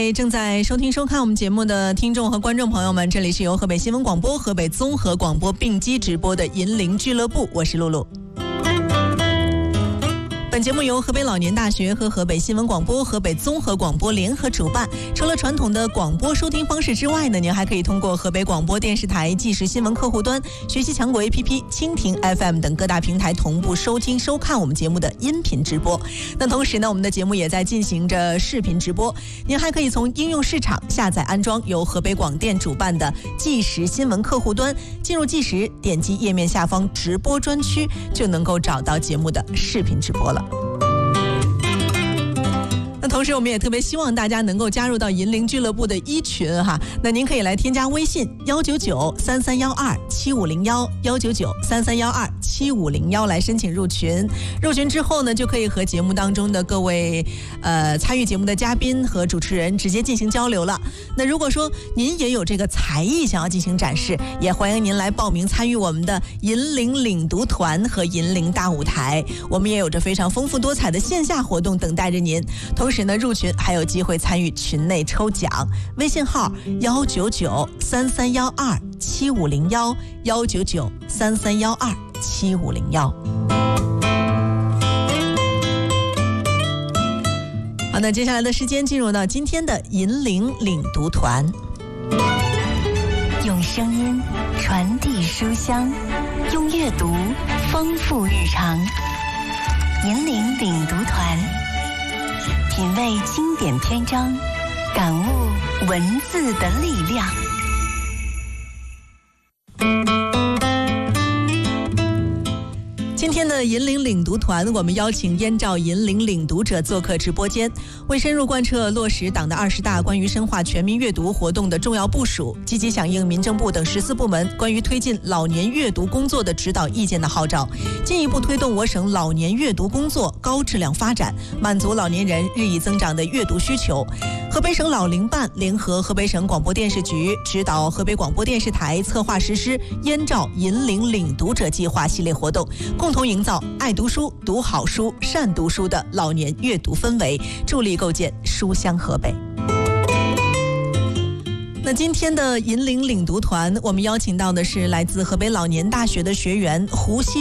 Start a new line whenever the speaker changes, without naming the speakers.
位正在收听收看我们节目的听众和观众朋友们，这里是由河北新闻广播、河北综合广播并机直播的银铃俱乐部，我是露露。本节目由河北老年大学和河北新闻广播、河北综合广播联合主办。除了传统的广播收听方式之外呢，您还可以通过河北广播电视台即时新闻客户端、学习强国 APP、蜻蜓 FM 等各大平台同步收听收看我们节目的音频直播。那同时呢，我们的节目也在进行着视频直播。您还可以从应用市场下载安装由河北广电主办的即时新闻客户端，进入即时，点击页面下方直播专区，就能够找到节目的视频直播了。那同时我们也特别希望大家能够加入到银铃俱乐部的一群哈，那您可以来添加微信199-3312-7501，199-3312-7501来申请入群。入群之后呢，就可以和节目当中的各位参与节目的嘉宾和主持人直接进行交流了。那如果说您也有这个才艺想要进行展示，也欢迎您来报名参与我们的银铃领读团和银铃大舞台。我们也有着非常丰富多彩的线下活动等待着您。同时呢，入群还有机会参与群内抽奖，微信号199-3312-7501，199-3312-7501。好，那接下来的时间进入到今天的银铃领读团，
用声音传递书香，用阅读丰富日常。银铃领读团，品味经典篇章，感悟文字的力量。
今天的银铃领读团，我们邀请燕赵银铃领读者做客直播间，为深入贯彻落实党的20大关于深化全民阅读活动的重要部署，积极响应民政部等14部门关于推进老年阅读工作的指导意见的号召，进一步推动我省老年阅读工作高质量发展，满足老年人日益增长的阅读需求。河北省老龄办联合河北省广播电视局指导河北广播电视台策划实施燕赵银铃领读者计划系列活动，共同营造爱读书、读好书、善读书的老年阅读氛围，助力构建书香河北。那今天的银铃领读团，我们邀请到的是来自河北老年大学的学员胡希